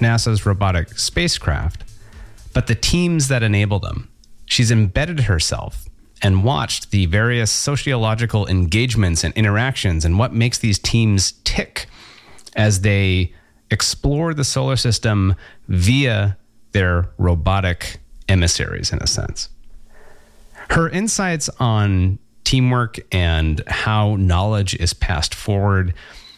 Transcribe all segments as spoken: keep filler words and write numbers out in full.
NASA's robotic spacecraft, but the teams that enable them. She's embedded herself and watched the various sociological engagements and interactions and what makes these teams tick as they explore the solar system via their robotic emissaries, in a sense. Her insights on teamwork and how knowledge is passed forward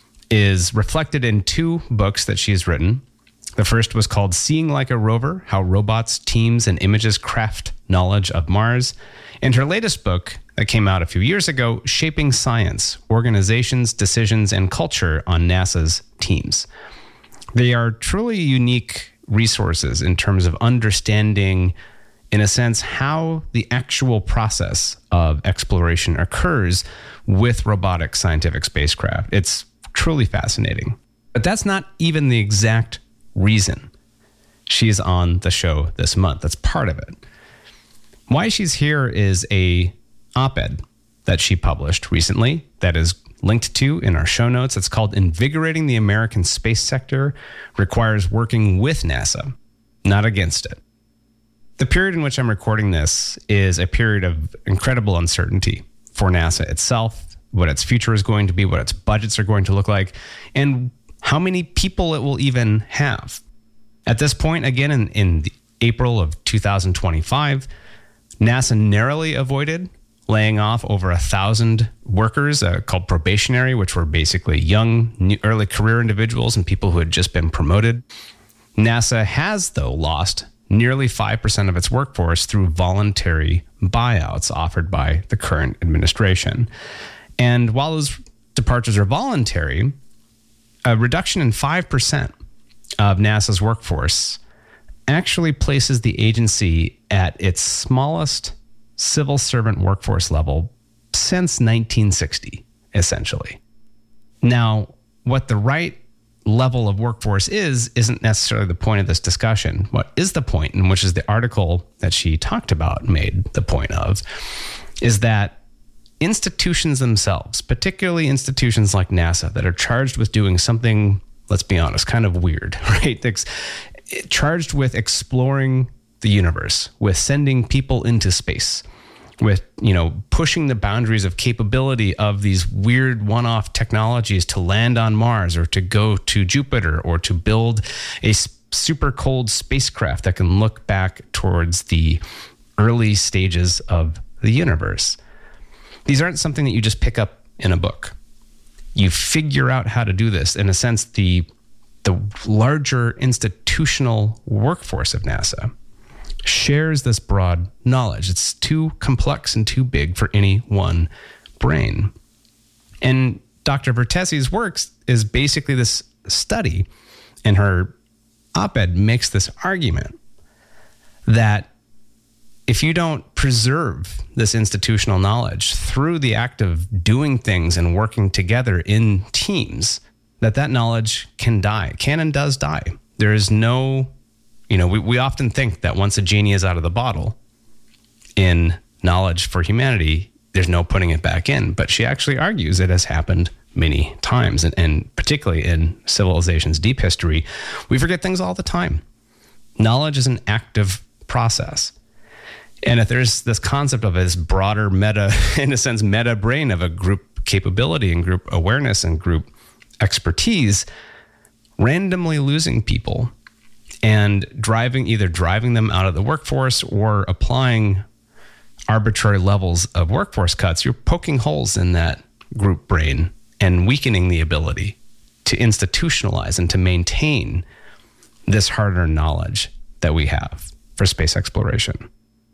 is reflected in two books that she's written. The first was called Seeing Like a Rover, How Robots, Teams, and Images Craft Knowledge of Mars. And her latest book that came out a few years ago, Shaping Science, Organizations, Decisions, and Culture on NASA's Teams. They are truly unique resources in terms of understanding, in a sense, how the actual process of exploration occurs with robotic scientific spacecraft. It's truly fascinating. But that's not even the exact reason she's on the show this month. That's part of it. Why she's here is a op-ed that she published recently that is linked to in our show notes. It's called Invigorating the American Space Sector Requires Working with NASA, Not Against It. The period in which I'm recording this is a period of incredible uncertainty for NASA itself, what its future is going to be, what its budgets are going to look like, and how many people it will even have. At this point, again, in, in the April of two thousand twenty-five, NASA narrowly avoided laying off over a thousand workers uh, called probationary, which were basically young, new, early career individuals and people who had just been promoted. NASA has, though, lost nearly five percent of its workforce through voluntary buyouts offered by the current administration. And while those departures are voluntary, a reduction in five percent of NASA's workforce actually places the agency at its smallest civil servant workforce level since nineteen sixty, essentially. Now, what the right level of workforce is, isn't necessarily the point of this discussion. What is the point, and which is the article that she talked about made the point of, is that institutions themselves, particularly institutions like NASA that are charged with doing something, let's be honest, kind of weird, right? It's charged with exploring the universe, with sending people into space, with, you know, pushing the boundaries of capability of these weird one-off technologies to land on Mars or to go to Jupiter or to build a super cold spacecraft that can look back towards the early stages of the universe. These aren't something that you just pick up in a book. You figure out how to do this. In a sense, the the larger institutional workforce of NASA shares this broad knowledge. It's too complex and too big for any one brain. And Doctor Vertesi's works is basically this study, and her op-ed makes this argument that if you don't preserve this institutional knowledge through the act of doing things and working together in teams, that that knowledge can die, can and does die. There is no, you know, we, we often think that once a genie is out of the bottle in knowledge for humanity, there's no putting it back in. But she actually argues it has happened many times, and, and particularly in civilization's deep history, we forget things all the time. Knowledge is an active process. And if there's this concept of this broader meta, in a sense, meta brain of a group capability and group awareness and group expertise, randomly losing people and driving, either driving them out of the workforce or applying arbitrary levels of workforce cuts, you're poking holes in that group brain and weakening the ability to institutionalize and to maintain this hard-earned knowledge that we have for space exploration.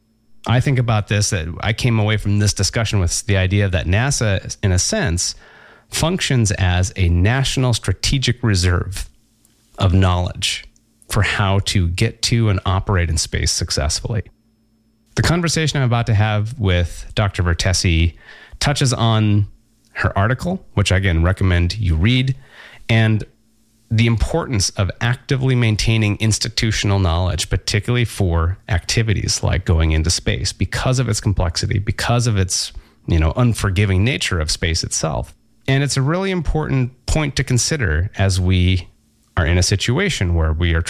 I think about this, that I came away from this discussion with the idea that NASA, in a sense, functions as a national strategic reserve of knowledge for how to get to and operate in space successfully. The conversation I'm about to have with Doctor Vertesi touches on her article, which I again recommend you read, and the importance of actively maintaining institutional knowledge, particularly for activities like going into space, because of its complexity, because of its, you know, unforgiving nature of space itself. And it's a really important point to consider as we are in a situation where we are